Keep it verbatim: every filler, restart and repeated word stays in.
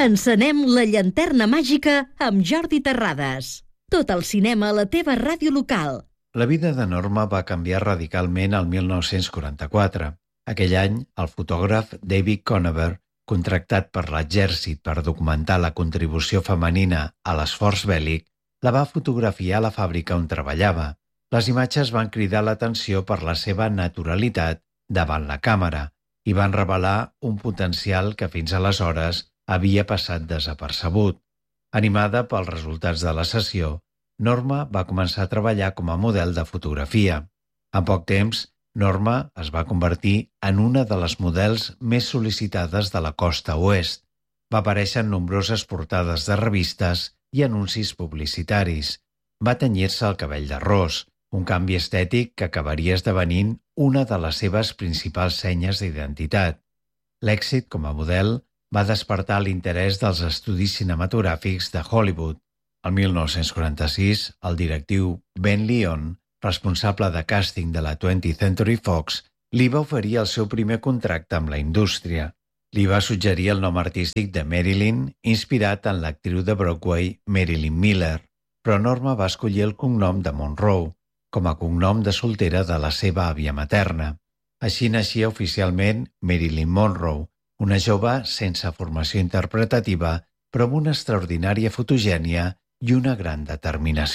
Encenem la llanterna màgica amb Jordi Terrades. Tot el cinema a la teva ràdio local. La vida de Norma va canviar radicalment el mil nou-cents quaranta-quatre. Aquell any, el fotògraf David Conover, contractat per l'exèrcit per documentar la contribució femenina a l'esforç bèl·lic, la va fotografiar a la fàbrica on treballava. Les imatges van cridar l'atenció per la seva naturalitat davant la càmera i van revelar un potencial que fins aleshores havia passat desapercebut. Animada pels resultats de la sessió, Norma va començar a treballar com a model de fotografia. En poc temps, Norma es va convertir en una de les models més sol·licitades de la costa oest. Va aparèixer en nombroses portades de revistes i anuncis publicitaris. Va tenyir-se el cabell de ros, un canvi estètic que acabaria esdevenint una de les seves principals senyes d'identitat. L'èxit com a model va despertar l'interès dels estudis cinematogràfics de Hollywood. El mil nou-cents quaranta-sis, el directiu Ben Leon, responsable de càsting de la twentieth Century Fox, li va oferir el seu primer contracte amb la indústria. Li va suggerir el nom artístic de Marilyn, inspirat en l'actriu de Broadway Marilyn Miller, però Norma va escollir el cognom de Monroe, com a cognom de soltera de la seva àvia materna. Així naixia oficialment Marilyn Monroe, una jove sense formació interpretativa, però amb una extraordinària fotogènia i una gran determinació.